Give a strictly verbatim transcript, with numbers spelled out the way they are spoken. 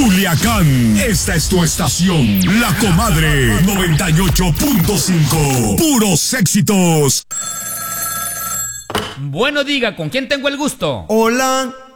Culiacán. Esta es tu estación, La Comadre noventa y ocho punto cinco. Puros éxitos. Bueno, diga, ¿con quién tengo el gusto? Hola.